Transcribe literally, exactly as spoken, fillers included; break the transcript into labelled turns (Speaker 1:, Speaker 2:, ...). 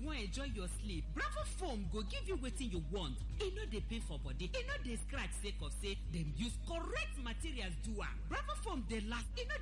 Speaker 1: wan enjoy your sleep, Bravo Foam go give you wetin you want. E no dey pain for body, e no dey scratch sake of say dem use correct materials do am. Bravo Foam dey last, e no